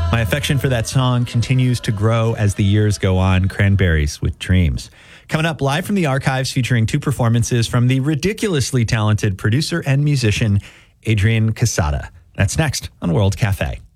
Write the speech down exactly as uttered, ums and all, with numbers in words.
My affection for that song continues to grow as the years go on. Cranberries with Dreams. Coming up live from the archives, featuring two performances from the ridiculously talented producer and musician Adrian Quesada. That's next on World Cafe.